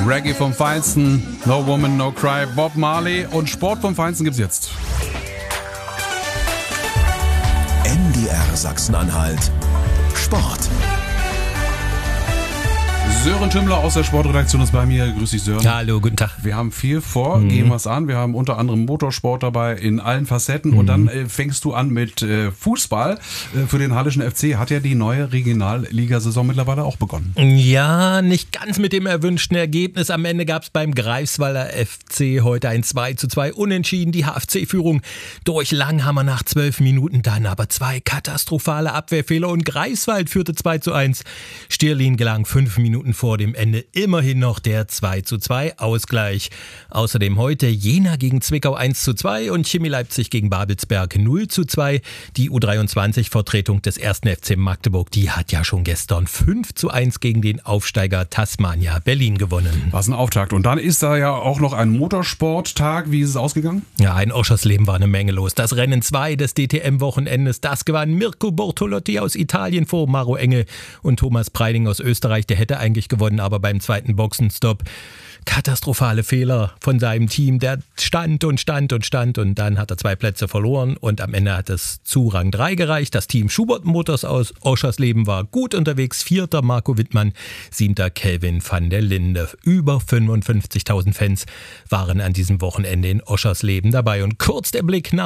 Reggae vom Feinsten, No Woman, No Cry, Bob Marley und Sport vom Feinsten gibt's jetzt. MDR Sachsen-Anhalt. Sport. Sören Tümmler aus der Sportredaktion ist bei mir. Grüß dich, Sören. Hallo, guten Tag. Wir haben viel vor, gehen was an. Wir haben unter anderem Motorsport dabei in allen Facetten. Und dann fängst du an mit Fußball. Für den Hallischen FC hat ja die neue Regionalligasaison mittlerweile auch begonnen. Ja, nicht ganz mit dem erwünschten Ergebnis. Am Ende gab es beim Greifswalder FC heute ein 2:2 Unentschieden. Die HFC-Führung durch Langhammer nach 12 Minuten, dann aber 2 katastrophale Abwehrfehler und Greifswald führte 2:1. Stirlin gelang 5 Minuten vor dem Ende immerhin noch der 2:2 Ausgleich. Außerdem heute Jena gegen Zwickau 1:2 und Chemie Leipzig gegen Babelsberg 0:2. Die U23-Vertretung des 1. FC Magdeburg, die hat ja schon gestern 5:1 gegen den Aufsteiger Tasmania Berlin gewonnen. Was ein Auftakt. Und dann ist da ja auch noch ein Motorsporttag. Wie ist es ausgegangen? Ja, in Oschersleben war eine Menge los. Das Rennen 2 des DTM-Wochenendes, das gewann Mirko Bortolotti aus Italien vor Maro Engel und Thomas Breiding aus Österreich. Der hätte eigentlich gewonnen, aber beim zweiten Boxenstopp katastrophale Fehler von seinem Team. Der stand und dann hat er 2 Plätze verloren und am Ende hat es zu Rang 3 gereicht. Das Team Schubert Motors aus Oschersleben war gut unterwegs. 4. Marco Wittmann, 7. Kelvin van der Linde. Über 55.000 Fans waren an diesem Wochenende in Oschersleben dabei. Und kurz der Blick nach